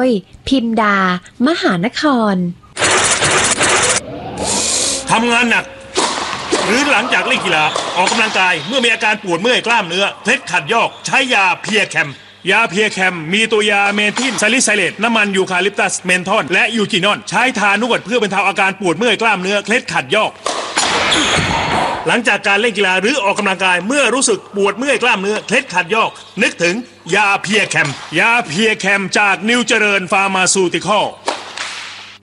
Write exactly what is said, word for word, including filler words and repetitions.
พิมดา มหานครทำงานหนักหรือหลังจากเล่นกีฬาออกกำลังกายเมื่อมีอาการปวดเมื่อยกล้ามเนื้อเคล็ดขัดยอกใช้ยาเพียแคมยาเพียแคมมีตัวยาเมทิลซาลิไซเลตน้ำมันยูคาลิปตัสเมนทอลและยูจินอนใช้ทานวดเพื่อบรรเทาอาการปวดเมื่อยกล้ามเนื้อเคล็ดขัดยอกหลังจากการเล่นกีฬาหรือออกกำลังกายเมื่อรู้สึกปวดเมื่อยกล้ามเนื้อเคล็ดขัดยอกนึกถึงยาเพียแคมยาเพียแคมจากนิวเจริญฟาร์มาซูติคอล